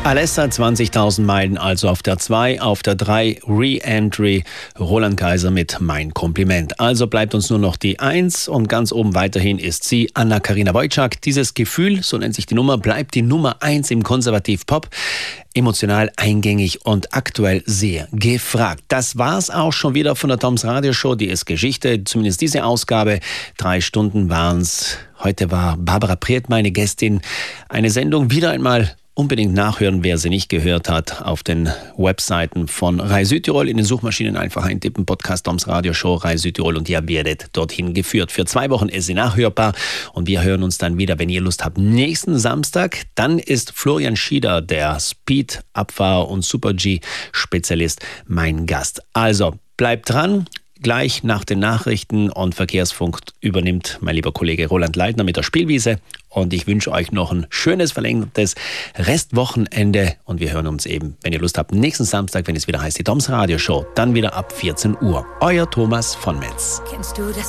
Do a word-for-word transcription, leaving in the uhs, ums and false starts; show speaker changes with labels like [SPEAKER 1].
[SPEAKER 1] Alessa, zwanzigtausend Meilen, also auf der zwei, auf der drei Re-Entry, Roland Kaiser mit Mein Kompliment. Also bleibt uns nur noch die eins und ganz oben weiterhin ist sie, Anna-Karina Wojcik. Dieses Gefühl, so nennt sich die Nummer, bleibt die Nummer eins im Konservativ-Pop. Emotional, eingängig und aktuell sehr gefragt. Das war's auch schon wieder von der Toms Radioshow. Die ist Geschichte, zumindest diese Ausgabe. Drei Stunden waren's. Heute war Barbara Priet meine Gästin. Eine Sendung wieder einmal unbedingt nachhören, wer sie nicht gehört hat, auf den Webseiten von Rai Südtirol. In den Suchmaschinen einfach eintippen, Podcast Toms Radioshow Rai Südtirol und ihr werdet dorthin geführt. Für zwei Wochen ist sie nachhörbar und wir hören uns dann wieder, wenn ihr Lust habt, nächsten Samstag. Dann ist Florian Schieder, der Speed-Abfahrer und Super-G-Spezialist, mein Gast. Also, bleibt dran. Gleich nach den Nachrichten und Verkehrsfunk übernimmt mein lieber Kollege Roland Leitner mit der Spielwiese. Und ich wünsche euch noch ein schönes, verlängertes Restwochenende. Und wir hören uns eben, wenn ihr Lust habt, nächsten Samstag, wenn es wieder heißt, die Toms Radioshow. Dann wieder ab vierzehn Uhr. Euer Thomas von Metz.
[SPEAKER 2] Kennst du das?